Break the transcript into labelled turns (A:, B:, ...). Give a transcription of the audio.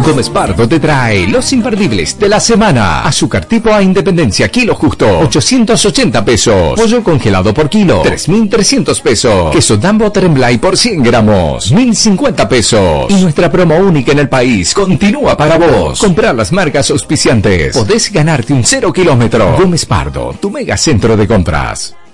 A: Gómez Pardo te trae los imperdibles de la semana. Azúcar tipo A Independencia, kilo justo, 880 pesos. Pollo congelado por kilo, 3.300 pesos. Queso Dambo Tremblay por 100 gramos, 1.050 pesos. Y nuestra promo única en el país continúa para vos. Comprar las marcas auspiciantes. Podés ganarte un 0 kilómetro. Gómez Pardo, tu mega centro de compras.